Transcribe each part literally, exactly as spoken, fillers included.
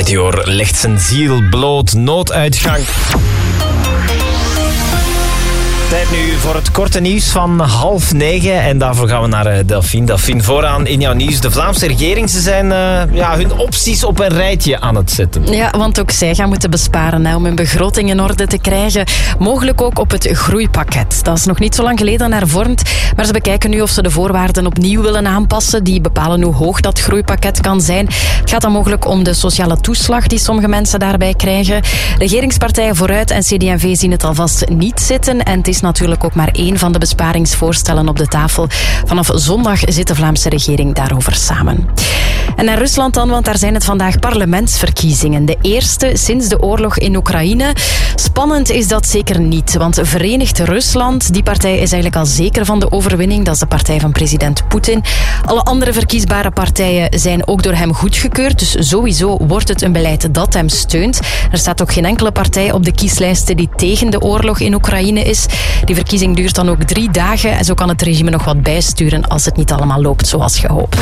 Meteor legt zijn ziel bloot, nooduitgang. Tijd nu voor het korte nieuws van half negen. En daarvoor gaan we naar Delphine. Delphine, vooraan in jouw nieuws. De Vlaamse regering, ze zijn uh, ja, hun opties op een rijtje aan het zetten. Ja, want ook zij gaan moeten besparen hè, om hun begroting in orde te krijgen. Mogelijk ook op het groeipakket. Dat is nog niet zo lang geleden hervormd. Maar ze bekijken nu of ze de voorwaarden opnieuw willen aanpassen. Die bepalen hoe hoog dat groeipakket kan zijn. Het gaat dan mogelijk om de sociale toeslag die sommige mensen daarbij krijgen. Regeringspartijen Vooruit en C D en V zien het alvast niet zitten. En het is natuurlijk ook maar één van de besparingsvoorstellen op de tafel. Vanaf zondag zit de Vlaamse regering daarover samen. En naar Rusland dan, want daar zijn het vandaag parlementsverkiezingen. De eerste sinds de oorlog in Oekraïne. Spannend is dat zeker niet, want Verenigd Rusland, die partij is eigenlijk al zeker van de overwinning. Dat is de partij van president Poetin. Alle andere verkiesbare partijen zijn ook door hem goedgekeurd, dus sowieso wordt het een beleid dat hem steunt. Er staat ook geen enkele partij op de kieslijsten die tegen de oorlog in Oekraïne is. Die verkiezing duurt dan ook drie dagen en zo kan het regime nog wat bijsturen als het niet allemaal loopt zoals gehoopt.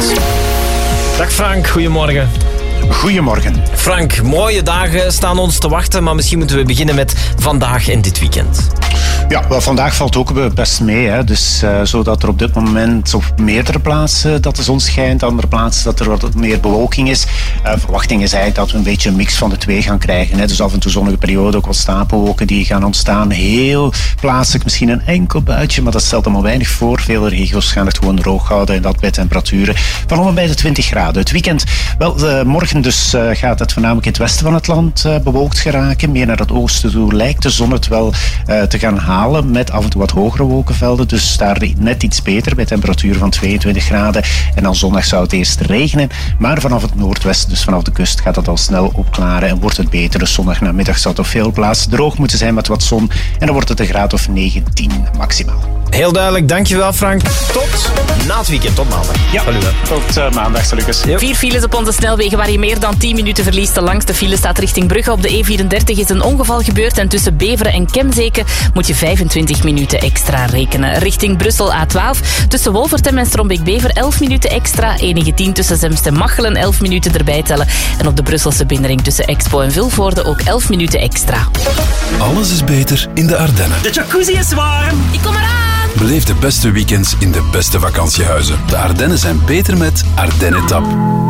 Dag Frank, goedemorgen. Goedemorgen. Frank, mooie dagen staan ons te wachten, maar misschien moeten we beginnen met vandaag en dit weekend. Ja, wel, vandaag valt ook best mee. Hè. Dus uh, zodat er op dit moment op meerdere plaatsen dat de zon schijnt, andere plaatsen dat er wat meer bewolking is. Uh, verwachting is eigenlijk dat we een beetje een mix van de twee gaan krijgen. Hè. Dus af en toe zonnige periode, ook wat stapelwolken die gaan ontstaan. Heel plaatselijk misschien een enkel buitje, maar dat stelt allemaal weinig voor. Vele regio's gaan het gewoon droog houden en dat bij temperaturen van om en bij de twintig graden. Het weekend, wel, uh, morgen dus uh, gaat het voornamelijk in het westen van het land uh, bewolkt geraken. Meer naar het oosten toe lijkt de zon het wel uh, te gaan halen. Met af en toe wat hogere wolkenvelden. Dus daar net iets beter bij temperaturen van tweeëntwintig graden. En dan zondag zou het eerst regenen. Maar vanaf het noordwesten, dus vanaf de kust, gaat het al snel opklaren en wordt het beter. Dus zondag namiddag zal het op veel plaatsen droog moeten zijn met wat zon. En dan wordt het een graad of negentien maximaal. Heel duidelijk, dankjewel Frank. Tot na het weekend, tot maandag. Ja, salut, tot uh, maandag, Lucas. Yep. Vier files op onze snelwegen waar je meer dan tien minuten verliest. De langste file staat richting Brugge. Op de E vierendertig is een ongeval gebeurd en tussen Beveren en Kemzeke moet je vijfentwintig minuten extra rekenen. Richting Brussel A twaalf. Tussen Wolvertem en Strombeek-Bever elf minuten extra. E negentien tussen Zemst en Machelen elf minuten erbij tellen. En op de Brusselse binnenring tussen Expo en Vilvoorde ook elf minuten extra. Alles is beter in de Ardennen. De jacuzzi is warm. Ik kom eraan. Beleef de beste weekends in de beste vakantiehuizen. De Ardennen zijn beter met Ardennen Tap.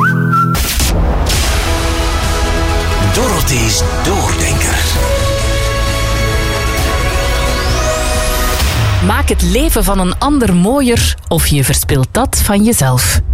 Dorothy's Doordenker. Maak het leven van een ander mooier of je verspilt dat van jezelf.